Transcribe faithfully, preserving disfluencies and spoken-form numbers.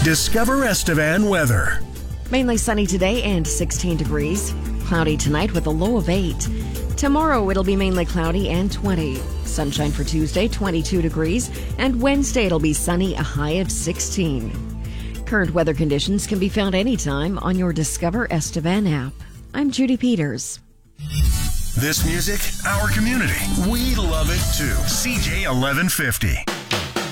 Discover Estevan weather. Mainly sunny today and sixteen degrees. Cloudy tonight with a low of eight. Tomorrow it'll be mainly cloudy and twenty. Sunshine for Tuesday, twenty-two degrees. And Wednesday it'll be sunny, a high of sixteen. Current weather conditions can be found anytime on your Discover Estevan app. I'm Judy Peters. This music, our community. We love it too. C J eleven fifty.